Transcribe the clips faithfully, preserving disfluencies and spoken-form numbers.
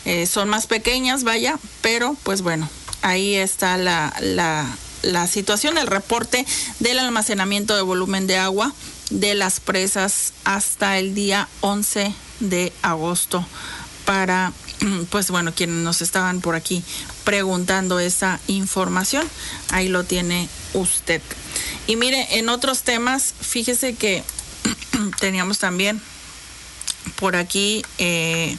eh, son más pequeñas, vaya, pero pues bueno, ahí está la, la, la situación, el reporte del almacenamiento de volumen de agua de las presas hasta el día once de agosto para, pues bueno, quienes nos estaban por aquí preguntando esa información, ahí lo tiene usted. Y mire, en otros temas, fíjese que teníamos también por aquí, eh,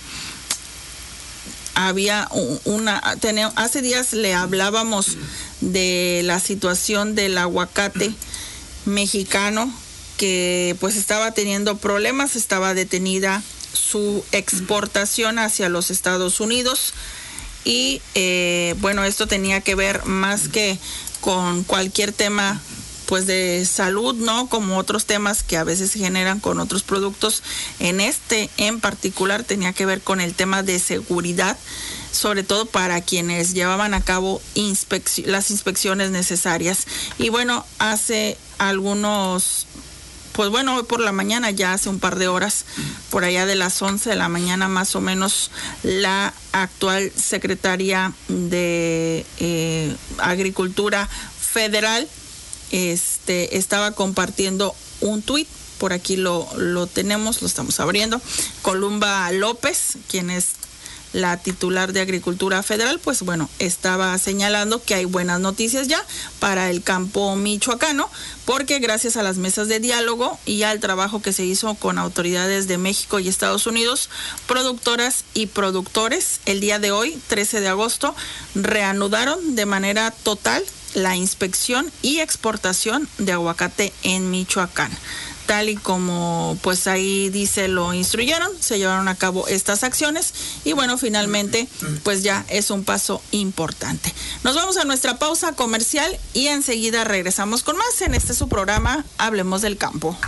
había una, tenemos, hace días le hablábamos de la situación del aguacate mexicano, que pues estaba teniendo problemas, estaba detenida su exportación hacia los Estados Unidos y eh, bueno, esto tenía que ver más que con cualquier tema pues de salud, ¿no? Como otros temas que a veces se generan con otros productos. En este en particular tenía que ver con el tema de seguridad, sobre todo para quienes llevaban a cabo inspec- las inspecciones necesarias. Y bueno, hace algunos, pues bueno, hoy por la mañana, ya hace un par de horas, por allá de las once de la mañana más o menos, la actual secretaria de eh, Agricultura Federal este, estaba compartiendo un tuit, por aquí lo, lo tenemos, lo estamos abriendo. Columba López, quien es la titular de Agricultura Federal, pues bueno, estaba señalando que hay buenas noticias ya para el campo michoacano, porque gracias a las mesas de diálogo y al trabajo que se hizo con autoridades de México y Estados Unidos, productoras y productores, el día de hoy, trece de agosto, reanudaron de manera total la inspección y exportación de aguacate en Michoacán. Tal y como pues ahí dice, lo instruyeron, se llevaron a cabo estas acciones y bueno, finalmente pues ya es un paso importante. Nos vamos a nuestra pausa comercial y enseguida regresamos con más en este su programa Hablemos del Campo.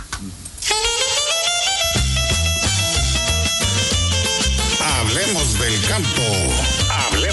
Hablemos del Campo.